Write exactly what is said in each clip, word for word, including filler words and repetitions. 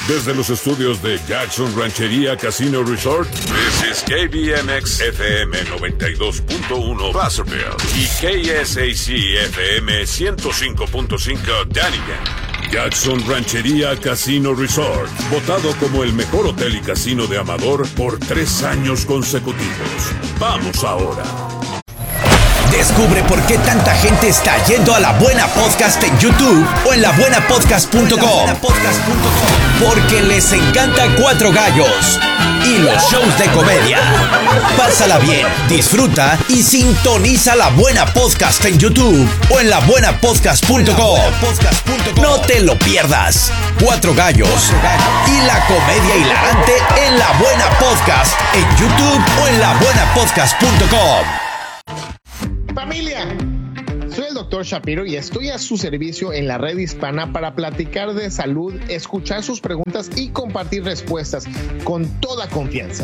Desde los estudios de Jackson Ranchería Casino Resort, this is K B M X F M noventa y dos punto uno Placerville y K S A C F M ciento cinco punto cinco Dunnigan. Jackson Ranchería Casino Resort, votado como el mejor hotel y casino de Amador por tres años consecutivos. Vamos ahora. Descubre por qué tanta gente está yendo a La Buena Podcast en YouTube o en la buena podcast punto com. Porque les encanta Cuatro Gallos y los shows de comedia. Pásala bien, disfruta y sintoniza La Buena Podcast en YouTube o en la buena podcast punto com. No te lo pierdas. Cuatro Gallos y la comedia hilarante en La Buena Podcast en YouTube o en la buena podcast punto com. Familia, soy el doctor Shapiro y estoy a su servicio en la red hispana para platicar de salud, escuchar sus preguntas y compartir respuestas con toda confianza.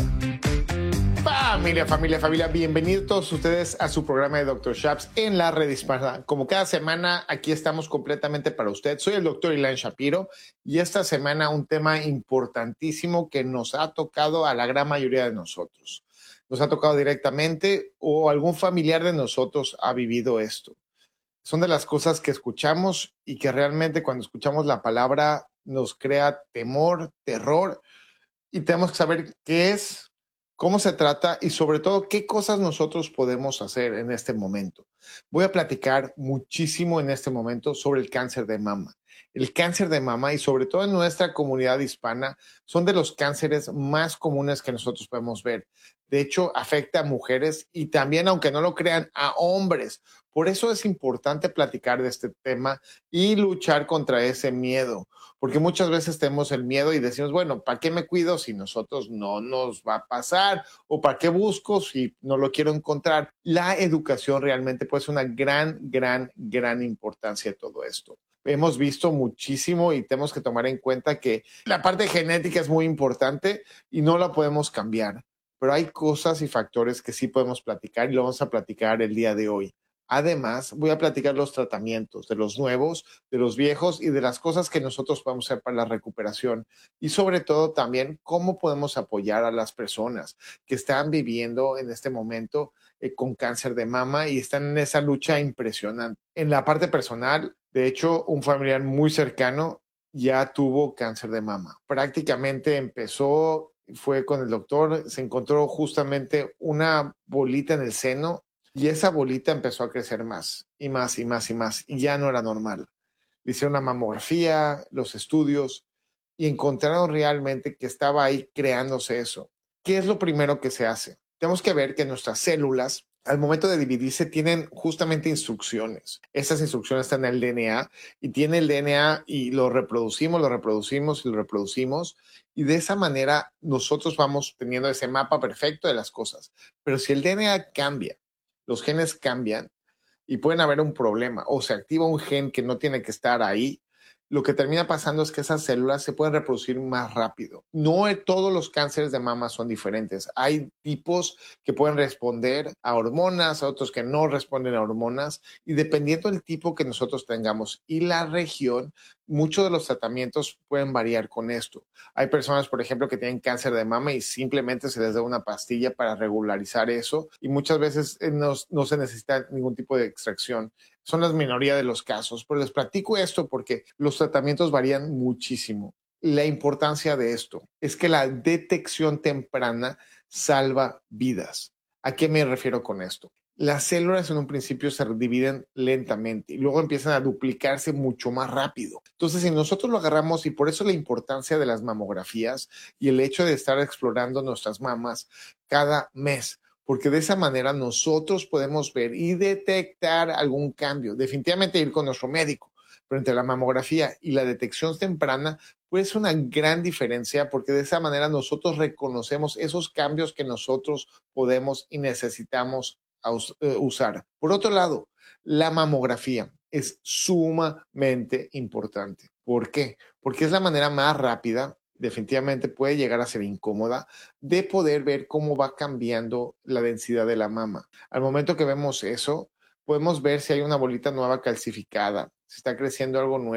Familia, familia, familia, bienvenidos todos ustedes a su programa de doctor Shaps en la red hispana. Como cada semana, aquí estamos completamente para usted. Soy el doctor Ilan Shapiro y esta semana un tema importantísimo que nos ha tocado a la gran mayoría de nosotros. Nos ha tocado directamente o algún familiar de nosotros ha vivido esto. Son de las cosas que escuchamos y que realmente cuando escuchamos la palabra nos crea temor, terror y tenemos que saber qué es, cómo se trata y sobre todo qué cosas nosotros podemos hacer en este momento. Voy a platicar muchísimo en este momento sobre el cáncer de mama. El cáncer de mama y sobre todo en nuestra comunidad hispana son de los cánceres más comunes que nosotros podemos ver. De hecho, afecta a mujeres y también, aunque no lo crean, a hombres. Por eso es importante platicar de este tema y luchar contra ese miedo. Porque muchas veces tenemos el miedo y decimos, bueno, ¿para qué me cuido si nosotros no nos va a pasar? ¿O para qué busco si no lo quiero encontrar? La educación realmente puede ser una gran, gran, gran importancia de todo esto. Hemos visto muchísimo y tenemos que tomar en cuenta que la parte genética es muy importante y no la podemos cambiar. Pero hay cosas y factores que sí podemos platicar y lo vamos a platicar el día de hoy. Además, voy a platicar los tratamientos de los nuevos, de los viejos y de las cosas que nosotros podemos hacer para la recuperación. Y sobre todo también cómo podemos apoyar a las personas que están viviendo en este momento eh, con cáncer de mama y están en esa lucha impresionante. En la parte personal, de hecho, un familiar muy cercano ya tuvo cáncer de mama. Prácticamente empezó, fue con el doctor, se encontró justamente una bolita en el seno y esa bolita empezó a crecer más y más y más y más y ya no era normal. Le hicieron una mamografía, los estudios y encontraron realmente que estaba ahí creándose eso. ¿Qué es lo primero que se hace? Tenemos que ver que nuestras células al momento de dividirse tienen justamente instrucciones. Esas instrucciones están en el D N A y tiene el D N A y lo reproducimos, lo reproducimos y lo reproducimos. Y de esa manera nosotros vamos teniendo ese mapa perfecto de las cosas. Pero si el D N A cambia, los genes cambian y pueden haber un problema o se activa un gen que no tiene que estar ahí, lo que termina pasando es que esas células se pueden reproducir más rápido. No todos los cánceres de mama son diferentes. Hay tipos que pueden responder a hormonas, a otros que no responden a hormonas y dependiendo del tipo que nosotros tengamos y la región, muchos de los tratamientos pueden variar con esto. Hay personas, por ejemplo, que tienen cáncer de mama y simplemente se les da una pastilla para regularizar eso y muchas veces no, no se necesita ningún tipo de extracción. Son la minoría de los casos, pero les platico esto porque los tratamientos varían muchísimo. La importancia de esto es que la detección temprana salva vidas. ¿A qué me refiero con esto? Las células en un principio se dividen lentamente y luego empiezan a duplicarse mucho más rápido. Entonces, si nosotros lo agarramos, y por eso la importancia de las mamografías y el hecho de estar explorando nuestras mamas cada mes, porque de esa manera nosotros podemos ver y detectar algún cambio. Definitivamente ir con nuestro médico, pero entre la mamografía y la detección temprana puede ser una gran diferencia porque de esa manera nosotros reconocemos esos cambios que nosotros podemos y necesitamos usar. Por otro lado, la mamografía es sumamente importante. ¿Por qué? Porque es la manera más rápida, definitivamente puede llegar a ser incómoda, de poder ver cómo va cambiando la densidad de la mama. Al momento que vemos eso, podemos ver si hay una bolita nueva calcificada, si está creciendo algo nuevo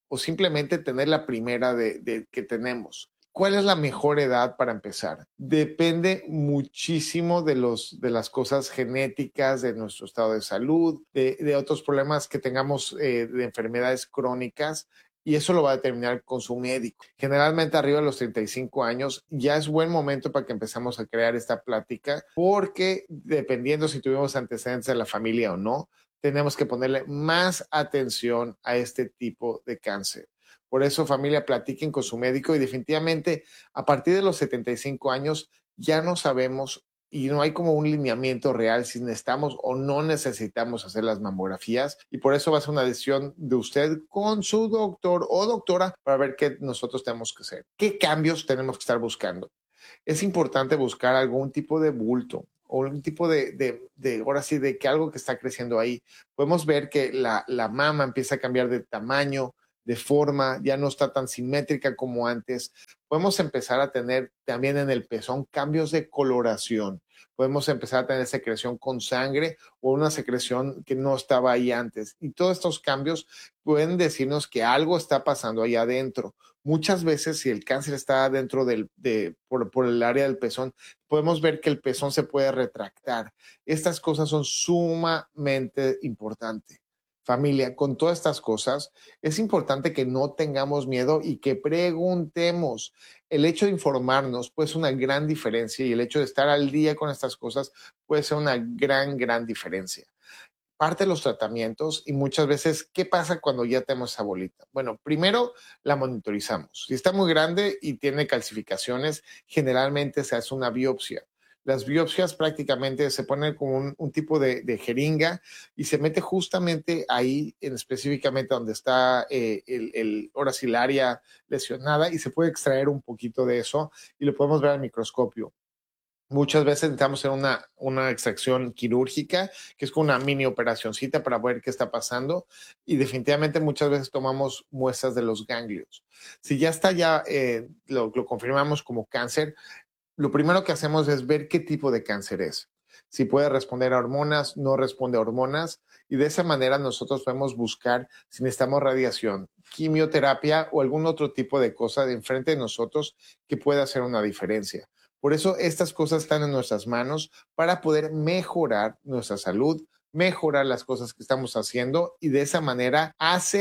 o simplemente tener la primera de, de que tenemos. ¿Cuál es la mejor edad para empezar? Depende muchísimo de, los, de las cosas genéticas, de nuestro estado de salud, de, de otros problemas que tengamos eh, de enfermedades crónicas. Y eso lo va a determinar con su médico. Generalmente arriba de los treinta y cinco años ya es buen momento para que empezamos a crear esta plática, porque dependiendo si tuvimos antecedentes de la familia o no, tenemos que ponerle más atención a este tipo de cáncer. Por eso, familia, platiquen con su médico y definitivamente a partir de los setenta y cinco años ya no sabemos y no hay como un lineamiento real si necesitamos o no necesitamos hacer las mamografías, y por eso va a ser una decisión de usted con su doctor o doctora para ver qué nosotros tenemos que hacer. ¿Qué cambios tenemos que estar buscando? Es importante buscar algún tipo de bulto o un tipo de, de, de, ahora sí, de que algo que está creciendo ahí. Podemos ver que la, la mama empieza a cambiar de tamaño, de forma, ya no está tan simétrica como antes. Podemos empezar a tener también en el pezón cambios de coloración. Podemos empezar a tener secreción con sangre o una secreción que no estaba ahí antes. Y todos estos cambios pueden decirnos que algo está pasando ahí adentro. Muchas veces, si el cáncer está dentro del, de, por, por el área del pezón, podemos ver que el pezón se puede retractar. Estas cosas son sumamente importantes. Familia, con todas estas cosas, es importante que no tengamos miedo y que preguntemos. El hecho de informarnos puede ser una gran diferencia y el hecho de estar al día con estas cosas puede ser una gran, gran diferencia. Parte de los tratamientos y muchas veces, ¿qué pasa cuando ya tenemos esa bolita? Bueno, primero la monitorizamos. Si está muy grande y tiene calcificaciones, generalmente se hace una biopsia. Las biopsias prácticamente se ponen como un, un tipo de, de jeringa y se mete justamente ahí, en específicamente donde está eh, el, el, ahora sí, el área lesionada, y se puede extraer un poquito de eso y lo podemos ver al microscopio. Muchas veces necesitamos hacer una, una extracción quirúrgica, que es como una mini operacioncita para ver qué está pasando, y definitivamente muchas veces tomamos muestras de los ganglios. Si ya está, ya eh, lo, lo confirmamos como cáncer, lo primero que hacemos es ver qué tipo de cáncer es. Si puede responder a hormonas, no responde a hormonas, y de esa manera nosotros podemos buscar si necesitamos radiación, quimioterapia o algún otro tipo de cosa de enfrente de nosotros que pueda hacer una diferencia. Por eso estas cosas están en nuestras manos para poder mejorar nuestra salud, mejorar las cosas que estamos haciendo y de esa manera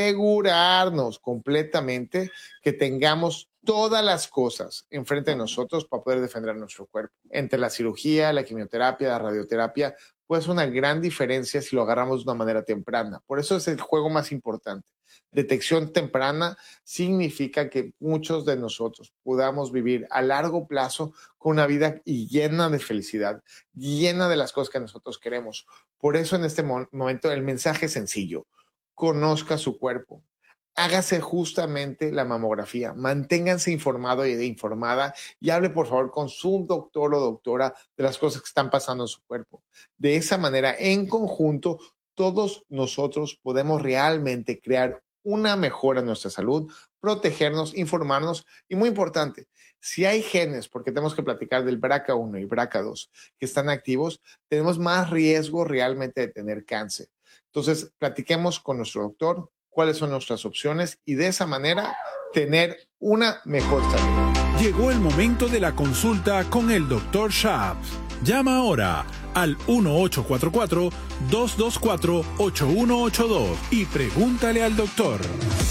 asegurarnos completamente que tengamos todas las cosas enfrente de nosotros para poder defender nuestro cuerpo. Entre la cirugía, la quimioterapia, la radioterapia, puede ser una gran diferencia si lo agarramos de una manera temprana. Por eso es el juego más importante. Detección temprana significa que muchos de nosotros podamos vivir a largo plazo con una vida llena de felicidad, llena de las cosas que nosotros queremos. Por eso en este momento el mensaje es sencillo. Conozca su cuerpo. Hágase justamente la mamografía, manténganse informado y informada y hable por favor con su doctor o doctora de las cosas que están pasando en su cuerpo. De esa manera, en conjunto, todos nosotros podemos realmente crear una mejora en nuestra salud, protegernos, informarnos y muy importante, si hay genes, porque tenemos que platicar del B R C A uno y B R C A dos que están activos, tenemos más riesgo realmente de tener cáncer. Entonces, platiquemos con nuestro doctor cuáles son nuestras opciones y de esa manera tener una mejor salud. Llegó el momento de la consulta con el doctor Schaap. Llama ahora al uno ocho cuatro cuatro, dos dos cuatro, ocho uno ocho dos y pregúntale al doctor.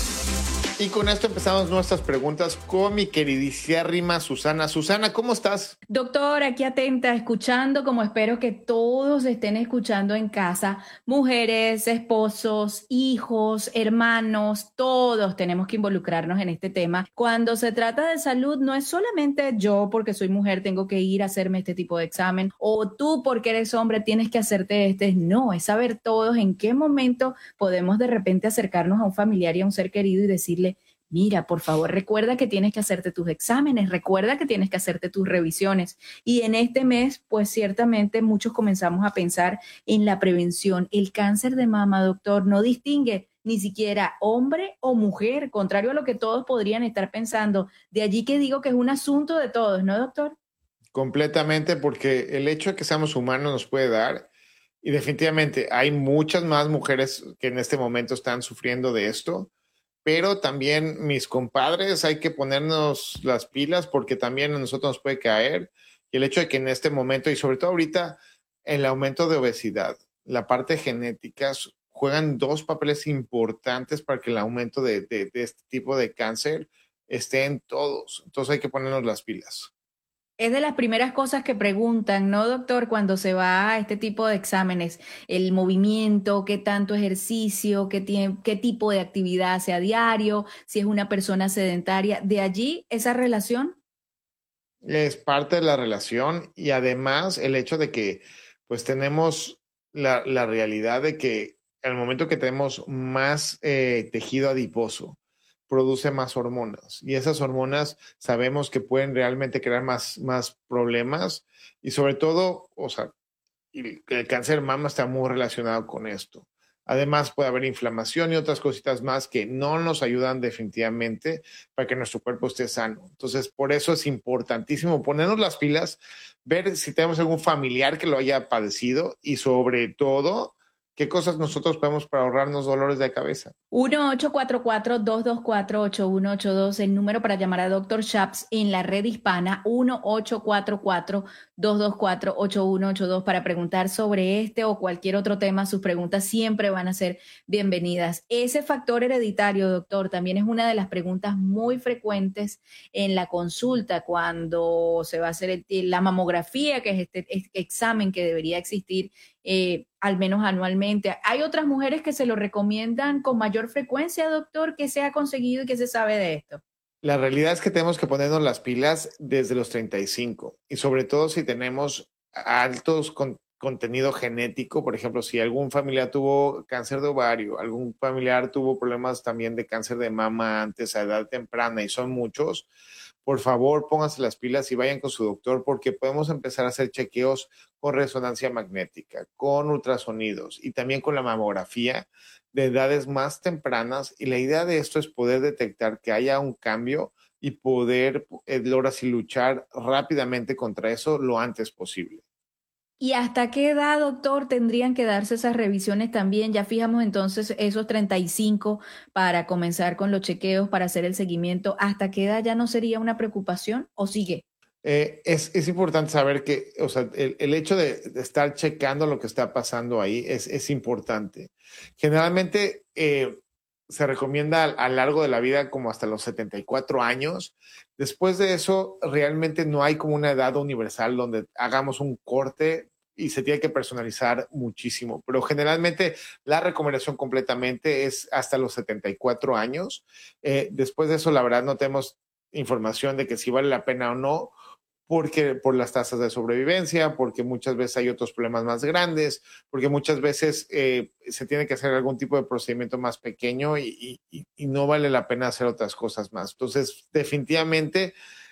Y con esto empezamos nuestras preguntas con mi queridísima Susana. Susana, ¿cómo estás? Doctor, aquí atenta, escuchando, como espero que todos estén escuchando en casa. Mujeres, esposos, hijos, hermanos, todos tenemos que involucrarnos en este tema. Cuando se trata de salud, no es solamente yo, porque soy mujer, tengo que ir a hacerme este tipo de examen, o tú, porque eres hombre, tienes que hacerte este. No, es saber todos en qué momento podemos de repente acercarnos a un familiar y a un ser querido y decirle: mira, por favor, recuerda que tienes que hacerte tus exámenes, recuerda que tienes que hacerte tus revisiones. Y en este mes, pues ciertamente muchos comenzamos a pensar en la prevención. El cáncer de mama, doctor, no distingue ni siquiera hombre o mujer, contrario a lo que todos podrían estar pensando. De allí que digo que es un asunto de todos, ¿no, doctor? Completamente, porque el hecho de que seamos humanos nos puede dar, y definitivamente hay muchas más mujeres que en este momento están sufriendo de esto. pero también mis compadres hay que ponernos las pilas porque también a nosotros nos puede caer. Y el hecho de que en este momento, y sobre todo ahorita, el aumento de obesidad, la parte genética, juegan dos papeles importantes para que el aumento de, de, de este tipo de cáncer esté en todos. Entonces hay que ponernos las pilas. Es de las primeras cosas que preguntan, ¿no, doctor? Cuando se va a este tipo de exámenes, el movimiento, qué tanto ejercicio, qué, tie- qué tipo de actividad hace a diario, si es una persona sedentaria. De allí, esa relación. Es parte de la relación y además el hecho de que pues tenemos la, la realidad de que al momento que tenemos más eh, tejido adiposo, produce más hormonas y esas hormonas sabemos que pueden realmente crear más, más problemas y sobre todo, o sea, el, el cáncer de mama está muy relacionado con esto. Además puede haber inflamación y otras cositas más que no nos ayudan definitivamente para que nuestro cuerpo esté sano. Entonces, por eso es importantísimo ponernos las pilas, ver si tenemos algún familiar que lo haya padecido y sobre todo, qué cosas nosotros podemos para ahorrarnos dolores de cabeza. uno ocho cuatro cuatro, dos dos cuatro, ocho uno ocho dos, el número para llamar a doctor Shaps en la red hispana, uno ocho cuatro cuatro, dos dos cuatro, ocho uno ocho dos para preguntar sobre este o cualquier otro tema. Sus preguntas siempre van a ser bienvenidas. Ese factor hereditario, doctor, también es una de las preguntas muy frecuentes en la consulta cuando se va a hacer el- la mamografía, que es este, este examen que debería existir eh, al menos anualmente. Hay otras mujeres que se lo recomiendan con mayor frecuencia, doctor, que se ha conseguido y que se sabe de esto. La realidad es que tenemos que ponernos las pilas desde los treinta y cinco y sobre todo si tenemos altos con, contenido genético, por ejemplo, si algún familiar tuvo cáncer de ovario, algún familiar tuvo problemas también de cáncer de mama antes a edad temprana y son muchos, por favor pónganse las pilas y vayan con su doctor porque podemos empezar a hacer chequeos con resonancia magnética, con ultrasonidos y también con la mamografía de edades más tempranas y la idea de esto es poder detectar que haya un cambio y poder eh, ahora sí luchar rápidamente contra eso lo antes posible. ¿Y hasta qué edad, doctor, tendrían que darse esas revisiones también? Ya fijamos entonces esos treinta y cinco para comenzar con los chequeos, para hacer el seguimiento. ¿Hasta qué edad ya no sería una preocupación o sigue? Eh, es, es importante saber que, o sea, el, el hecho de, de estar checando lo que está pasando ahí es, es importante. Generalmente eh, se recomienda a, a lo largo de la vida como hasta los setenta y cuatro años. Después de eso, realmente no hay como una edad universal donde hagamos un corte y se tiene que personalizar muchísimo. Pero generalmente la recomendación completamente es hasta los setenta y cuatro años. Eh, después de eso, la verdad, no tenemos información de que si vale la pena o no, porque por las tasas de sobrevivencia, porque muchas veces hay otros problemas más grandes, porque muchas veces eh, se tiene que hacer algún tipo de procedimiento más pequeño y, y, y no vale la pena hacer otras cosas más. Entonces, definitivamente,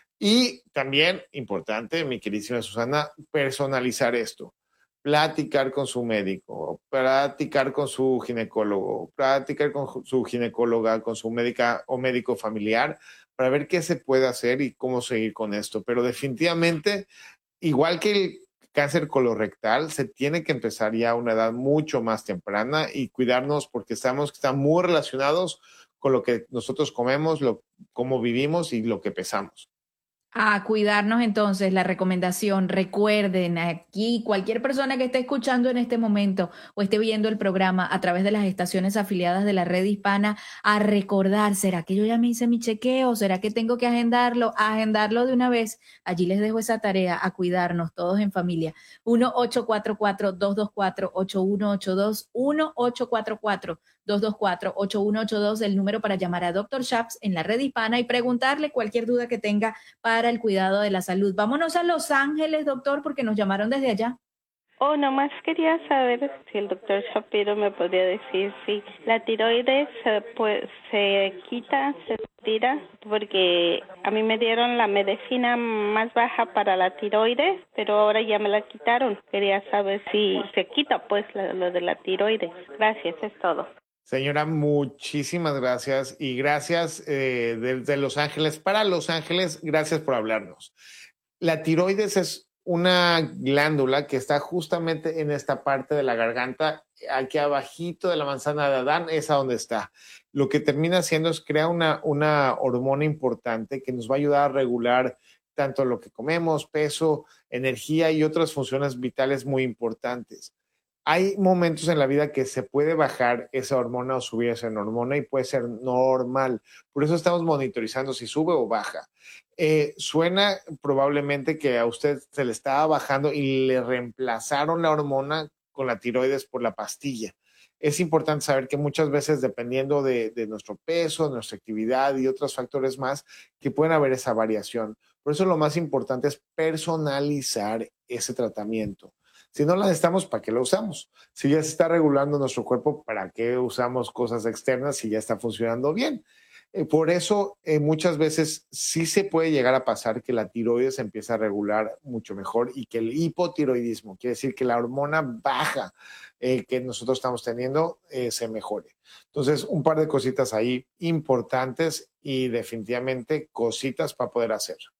y también importante, mi queridísima Susana, personalizar esto. Platicar con su médico, platicar con su ginecólogo, platicar con su ginecóloga, con su médica o médico familiar, para ver qué se puede hacer y cómo seguir con esto. Pero definitivamente, igual que el cáncer colorectal, se tiene que empezar ya a una edad mucho más temprana y cuidarnos porque sabemos que están muy relacionados con lo que nosotros comemos, lo, cómo vivimos y lo que pesamos. A cuidarnos entonces, la recomendación, recuerden aquí, cualquier persona que esté escuchando en este momento o esté viendo el programa a través de las estaciones afiliadas de la red hispana, a recordar, ¿será que yo ya me hice mi chequeo? ¿Será que tengo que agendarlo? A agendarlo de una vez. Allí les dejo esa tarea, a cuidarnos todos en familia. uno ocho cuatro cuatro, dos dos cuatro, ocho uno ocho dos, uno ocho cuatro cuatro, dos dos cuatro, ocho uno ocho dos, el número para llamar a doctor Shaps en la red hispana y preguntarle cualquier duda que tenga para el cuidado de la salud. Vámonos a Los Ángeles, doctor, porque nos llamaron desde allá. Oh, nomás quería saber si el doctor Shapiro me podría decir si la tiroides se, pues, se quita, se tira, porque a mí me dieron la medicina más baja para la tiroides, pero ahora ya me la quitaron. Quería saber si se quita, pues, la, lo de la tiroides. Gracias, es todo. Señora, muchísimas gracias y gracias eh, desde Los Ángeles para Los Ángeles, gracias por hablarnos. La tiroides es una glándula que está justamente en esta parte de la garganta, aquí abajito de la manzana de Adán, es a donde está. Lo que termina haciendo es crear una, una hormona importante que nos va a ayudar a regular tanto lo que comemos, peso, energía y otras funciones vitales muy importantes. Hay momentos en la vida que se puede bajar esa hormona o subir esa hormona y puede ser normal. Por eso estamos monitorizando si sube o baja. Eh, suena probablemente que a usted se le estaba bajando y le reemplazaron la hormona con la tiroides por la pastilla. Es importante saber que muchas veces, dependiendo de, de nuestro peso, de nuestra actividad y otros factores más, que pueden haber esa variación. Por eso lo más importante es personalizar ese tratamiento. Si no la necesitamos, ¿para qué la usamos? Si ya se está regulando nuestro cuerpo, ¿para qué usamos cosas externas si ya está funcionando bien? Eh, por eso, eh, muchas veces sí se puede llegar a pasar que la tiroides empieza a regular mucho mejor y que el hipotiroidismo, quiere decir que la hormona baja eh, que nosotros estamos teniendo, eh, se mejore. Entonces, un par de cositas ahí importantes y definitivamente cositas para poder hacer.